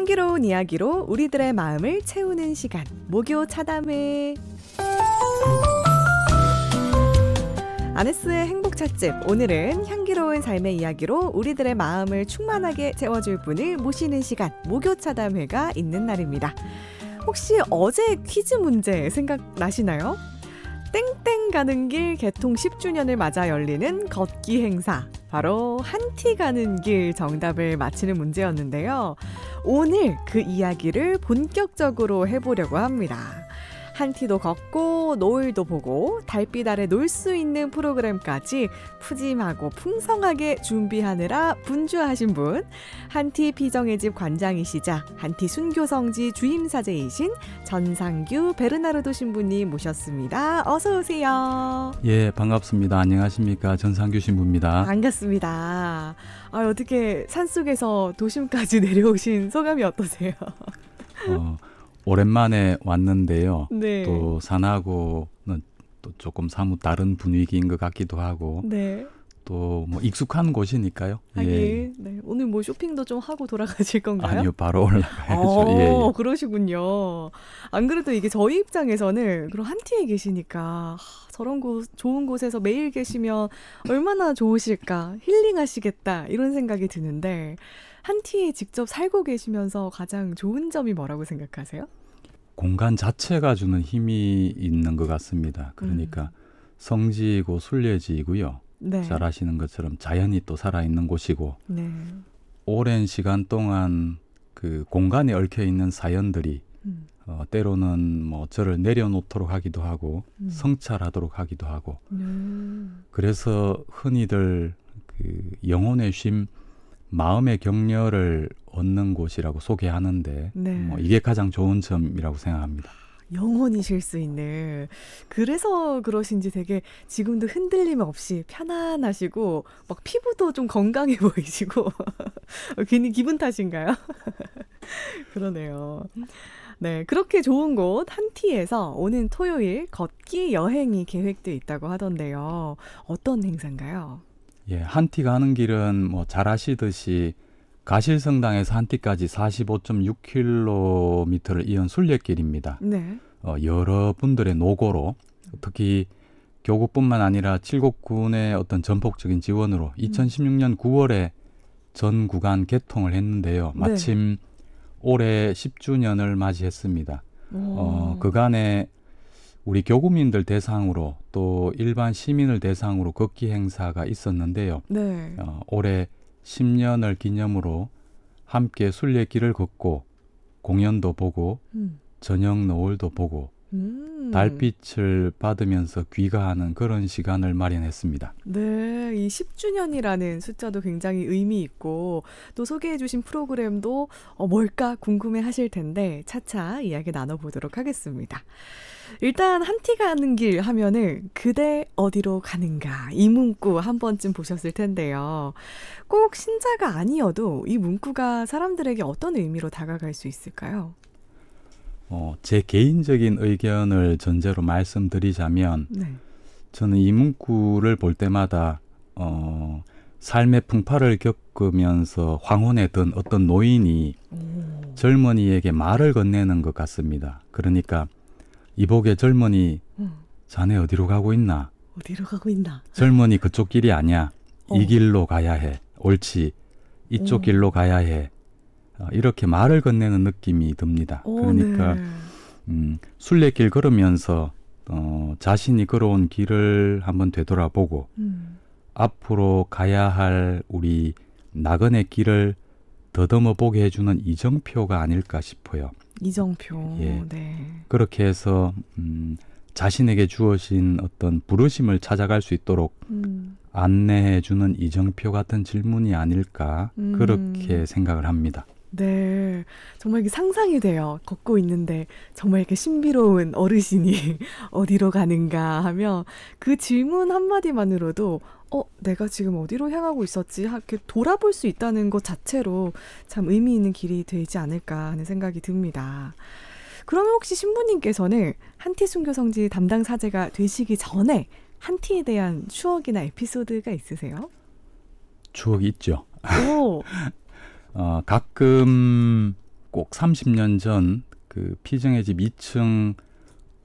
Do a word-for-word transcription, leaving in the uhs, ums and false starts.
향기로운 이야기로 우리들의 마음을 채우는 시간, 목요 차담회. 아네스의 행복 찻집, 오늘은 향기로운 삶의 이야기로 우리들의 마음을 충만하게 채워줄 분을 모시는 시간, 목요 차담회가 있는 날입니다. 혹시 어제 퀴즈 문제 생각나시나요? 땡땡 가는 길 개통 십 주년을 맞아 열리는 걷기 행사, 바로 한티 가는 길 정답을 맞히는 문제였는데요. 오늘 그 이야기를 본격적으로 해보려고 합니다. 한티도 걷고 노을도 보고 달빛 아래 놀 수 있는 프로그램까지 푸짐하고 풍성하게 준비하느라 분주하신 분, 한티 피정의 집 관장이시자 한티 순교성지 주임사제이신 전상규 베르나르도 신부님 모셨습니다. 어서 오세요. 예, 반갑습니다. 안녕하십니까. 전상규 신부입니다. 반갑습니다. 아, 어떻게 산속에서 도심까지 내려오신 소감이 어떠세요? 어, 오랜만에 왔는데요. 네. 또 산하고는 또 조금 사뭇 다른 분위기인 것 같기도 하고, 네. 또 뭐 익숙한 곳이니까요. 하긴, 예. 네. 오늘 뭐 쇼핑도 좀 하고 돌아가실 건가요? 아니요, 바로 올라가야죠. 어, 예, 예. 그러시군요. 안 그래도 이게 저희 입장에서는 그런 한티에 계시니까 하, 저런 곳, 좋은 곳에서 매일 계시면 얼마나 좋으실까, 힐링하시겠다 이런 생각이 드는데, 한티에 직접 살고 계시면서 가장 좋은 점이 뭐라고 생각하세요? 공간 자체가 주는 힘이 있는 것 같습니다. 그러니까 음. 성지이고 순례지이고요. 네. 잘 아시는 것처럼 자연이 또 살아있는 곳이고, 네. 오랜 시간 동안 그 공간에 얽혀 있는 사연들이 음. 어, 때로는 뭐 저를 내려놓도록 하기도 하고 음. 성찰하도록 하기도 하고, 음. 그래서 흔히들 그 영혼의 쉼, 마음의 격려를 얻는 곳이라고 소개하는데, 네. 뭐 이게 가장 좋은 점이라고 생각합니다. 영원히 쉴 수 있는, 그래서 그러신지 되게 지금도 흔들림 없이 편안하시고 막 피부도 좀 건강해 보이시고 괜히 기분 탓인가요? 그러네요. 네, 그렇게 좋은 곳 한티에서 오는 토요일 걷기 여행이 계획돼 있다고 하던데요. 어떤 행사인가요? 예, 한티 가는 길은 뭐 잘 아시듯이 가실성당에서 한티까지 사십오 점 육 킬로미터를 이은 순례길입니다. 네. 어, 여러분들의 노고로, 특히 교구뿐만 아니라 칠곡군의 어떤 전폭적인 지원으로 이천십육 년 구월에 전 구간 개통을 했는데요. 네. 마침 올해 십 주년을 맞이했습니다. 어, 그간에 우리 교구민들 대상으로 또 일반 시민을 대상으로 걷기 행사가 있었는데요. 네. 어, 올해 십 년을 기념으로 함께 순례길을 걷고 공연도 보고 음. 저녁 노을도 보고 음. 달빛을 받으면서 귀가하는 그런 시간을 마련했습니다. 네, 이 십 주년이라는 숫자도 굉장히 의미 있고, 또 소개해 주신 프로그램도 어, 뭘까 궁금해 하실 텐데 차차 이야기 나눠보도록 하겠습니다. 일단 한티 가는 길 하면은 그대 어디로 가는가, 이 문구 한 번쯤 보셨을 텐데요. 꼭 신자가 아니어도 이 문구가 사람들에게 어떤 의미로 다가갈 수 있을까요? 어, 제 개인적인 의견을 전제로 말씀드리자면, 네. 저는 이 문구를 볼 때마다 어, 삶의 풍파를 겪으면서 황혼에 든 어떤 노인이 오. 젊은이에게 말을 건네는 것 같습니다. 그러니까 이복의 젊은이, 음. 자네 어디로 가고 있나? 어디로 가고 있나? 젊은이 그쪽 길이 아니야. 어. 이 길로 가야 해. 옳지. 이쪽 오. 길로 가야 해. 어, 이렇게 말을 건네는 느낌이 듭니다. 오, 그러니까 네. 음, 순례길 걸으면서 어, 자신이 걸어온 길을 한번 되돌아보고 음. 앞으로 가야 할 우리 나그네 길을 더듬어 보게 해주는 이정표가 아닐까 싶어요. 이정표. 예. 네. 그렇게 해서 음, 자신에게 주어진 어떤 부르심을 찾아갈 수 있도록 음. 안내해주는 이정표 같은 질문이 아닐까, 음. 그렇게 생각을 합니다. 네, 정말 이게 상상이 돼요. 걷고 있는데 정말 이렇게 신비로운 어르신이 어디로 가는가 하며 그 질문 한마디만으로도 어, 내가 지금 어디로 향하고 있었지? 이렇게 돌아볼 수 있다는 것 자체로 참 의미 있는 길이 되지 않을까 하는 생각이 듭니다. 그러면 혹시 신부님께서는 한티 순교성지 담당 사제가 되시기 전에 한티에 대한 추억이나 에피소드가 있으세요? 추억이 있죠. 오, 어, 가끔 꼭 삼십 년 전 그 피정의 집 이 층